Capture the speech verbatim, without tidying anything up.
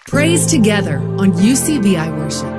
Praise together on U C B I Worship.